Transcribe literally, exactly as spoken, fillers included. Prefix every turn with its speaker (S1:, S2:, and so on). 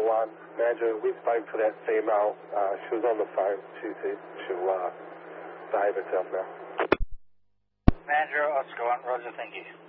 S1: one. Manager, we spoke to that female. Uh, she was on the phone. She said she'll uh, behave herself now.
S2: Manager, Oscar one, Roger, thank you.